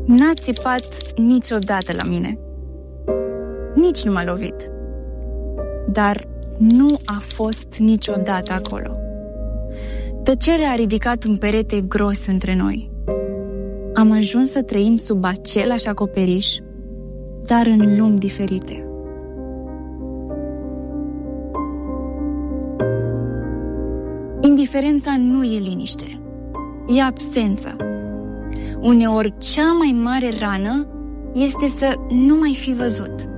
N-a țipat niciodată la mine. Nici nu m-a lovit. Dar nu a fost niciodată acolo. Tăcerea a ridicat un perete gros între noi. Am ajuns să trăim sub același acoperiș, dar în lumi diferite. Indiferența nu e liniște, e absență. Uneori, cea mai mare rană este să nu mai fi văzut.